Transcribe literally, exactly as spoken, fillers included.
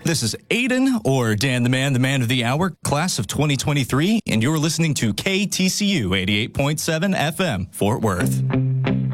This is Aiden, or Dan the Man, the Man of the Hour, class of twenty twenty-three, and you're listening to K T C U eighty-eight point seven F M, Fort Worth.